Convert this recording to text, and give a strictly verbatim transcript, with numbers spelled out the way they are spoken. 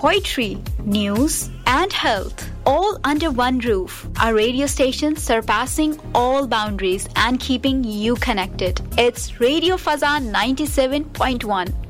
poetry, news, and health, all under one roof. A radio station surpassing all boundaries and keeping you connected. It's Radio Fazan ninety-seven point one.